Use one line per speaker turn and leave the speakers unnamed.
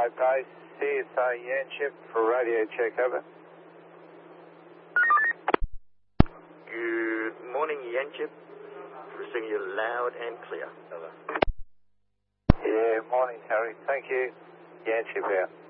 base, CSA Yanchip for radio check, over.
Good morning, Yanchip. Receiving you loud and clear, over.
Yeah, morning, Harry. Thank you. Yanchip out.